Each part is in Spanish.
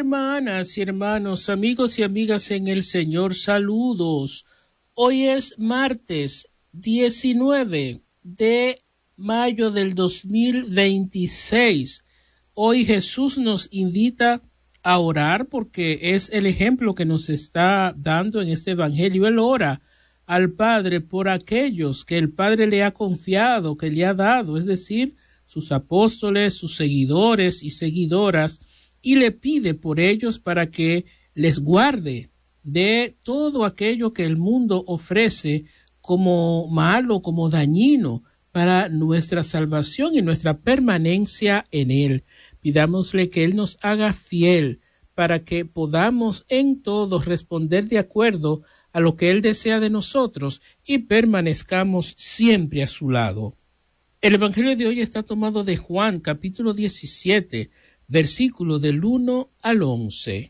Hermanas y hermanos, amigos y amigas en el Señor, saludos. Hoy es martes 19 de mayo del 2026. Hoy Jesús nos invita a orar porque es el ejemplo que nos está dando en este evangelio. Él ora al Padre por aquellos que el Padre le ha confiado, que le ha dado, es decir, sus apóstoles, sus seguidores y seguidoras, y le pide por ellos para que les guarde de todo aquello que el mundo ofrece como malo, como dañino para nuestra salvación y nuestra permanencia en Él. Pidámosle que Él nos haga fiel para que podamos en todo responder de acuerdo a lo que Él desea de nosotros y permanezcamos siempre a su lado. El Evangelio de hoy está tomado de Juan, capítulo 17, versículo del 1 al 11.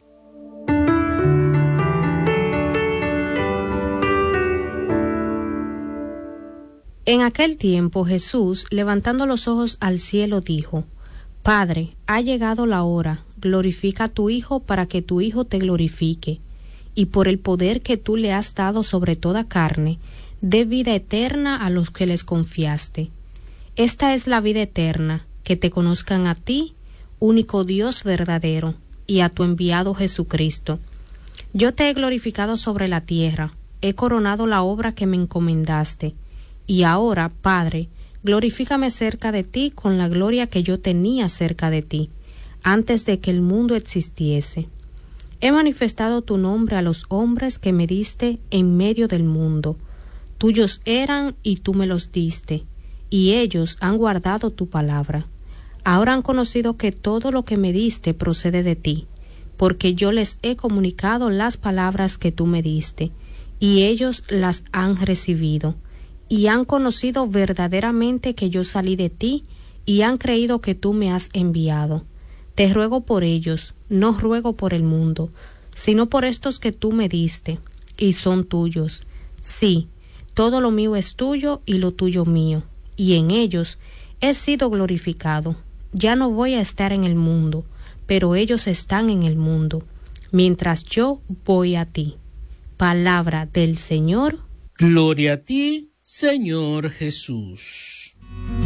En aquel tiempo Jesús, levantando los ojos al cielo, dijo: Padre, ha llegado la hora, glorifica a tu Hijo para que tu Hijo te glorifique, y por el poder que tú le has dado sobre toda carne, dé vida eterna a los que les confiaste. Esta es la vida eterna, que te conozcan a ti, único Dios verdadero, y a tu enviado Jesucristo. Yo te he glorificado sobre la tierra, he coronado la obra que me encomendaste, y ahora, Padre, glorifícame cerca de ti con la gloria que yo tenía cerca de ti, antes de que el mundo existiese. He manifestado tu nombre a los hombres que me diste en medio del mundo. Tuyos eran y tú me los diste, y ellos han guardado tu palabra. Ahora han conocido que todo lo que me diste procede de ti, porque yo les he comunicado las palabras que tú me diste, y ellos las han recibido, y han conocido verdaderamente que yo salí de ti, y han creído que tú me has enviado. Te ruego por ellos, no ruego por el mundo, sino por estos que tú me diste, y son tuyos. Sí, todo lo mío es tuyo y lo tuyo mío, y en ellos he sido glorificado. Ya no voy a estar en el mundo, pero ellos están en el mundo, mientras yo voy a ti. Palabra del Señor. Gloria a ti, Señor Jesús.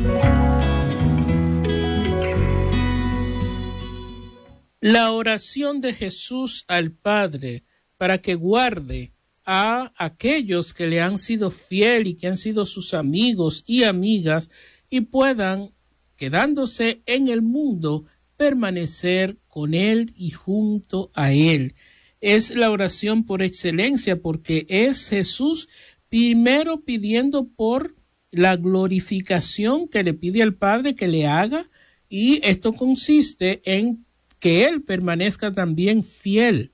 La oración de Jesús al Padre para que guarde a aquellos que le han sido fiel y que han sido sus amigos y amigas y puedan, quedándose en el mundo, permanecer con Él y junto a Él. Es la oración por excelencia porque es Jesús primero pidiendo por la glorificación que le pide al Padre que le haga, y esto consiste en que Él permanezca también fiel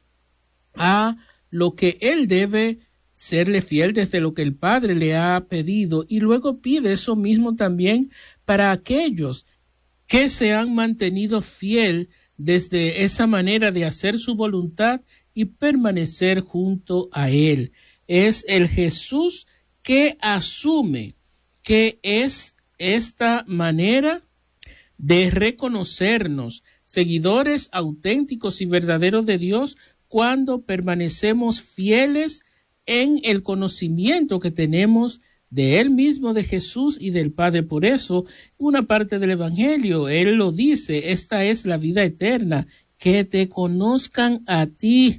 a lo que Él debe serle fiel desde lo que el Padre le ha pedido, y luego pide eso mismo también para aquellos que se han mantenido fiel desde esa manera de hacer su voluntad y permanecer junto a Él. Es el Jesús que asume que es esta manera de reconocernos seguidores auténticos y verdaderos de Dios cuando permanecemos fieles en el conocimiento que tenemos de Él mismo, de Jesús y del Padre. Por eso, una parte del Evangelio, Él lo dice: esta es la vida eterna, que te conozcan a ti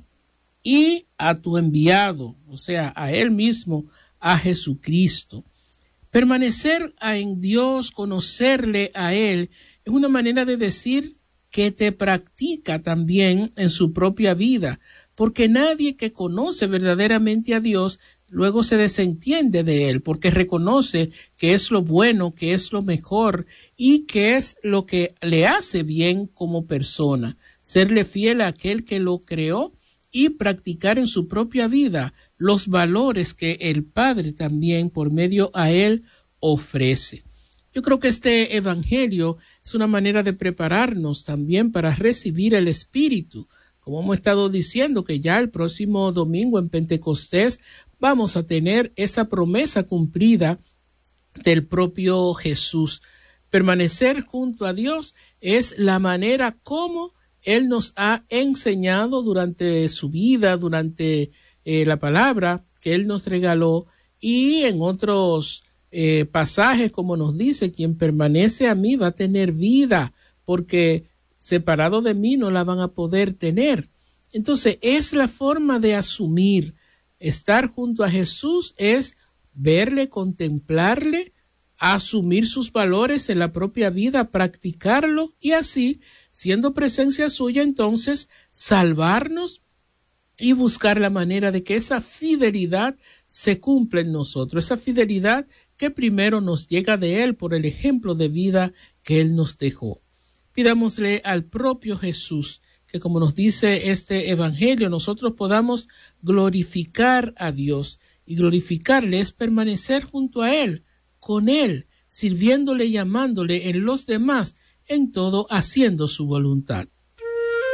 y a tu enviado, o sea, a Él mismo, a Jesucristo. Permanecer en Dios, conocerle a Él, es una manera de decir que te practica también en su propia vida, porque nadie que conoce verdaderamente a Dios luego se desentiende de Él, porque reconoce que es lo bueno, que es lo mejor y que es lo que le hace bien como persona. Serle fiel a aquel que lo creó y practicar en su propia vida los valores que el Padre también por medio a Él ofrece. Yo creo que este evangelio es una manera de prepararnos también para recibir el Espíritu. Como hemos estado diciendo, que ya el próximo domingo en Pentecostés vamos a tener esa promesa cumplida del propio Jesús. Permanecer junto a Dios es la manera como Él nos ha enseñado durante su vida, durante la palabra que Él nos regaló, y en otros pasajes, como nos dice, quien permanece a mí va a tener vida, porque separado de mí no la van a poder tener. Entonces, es la forma de asumir. Estar junto a Jesús es verle, contemplarle, asumir sus valores en la propia vida, practicarlo y así, siendo presencia suya, entonces salvarnos y buscar la manera de que esa fidelidad se cumpla en nosotros, esa fidelidad que primero nos llega de Él por el ejemplo de vida que Él nos dejó. Pidámosle al propio Jesús que, como nos dice este evangelio, nosotros podamos glorificar a Dios, y glorificarle es permanecer junto a Él, con Él, sirviéndole y amándole en los demás, en todo haciendo su voluntad.